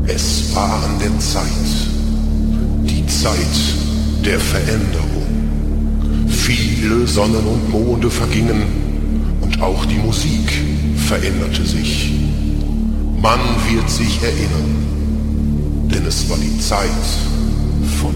Es war an der Zeit, die Zeit der Veränderung. Viele Sonnen und Monde vergingen und auch die Musik veränderte sich. Man wird sich erinnern, denn es war die Zeit von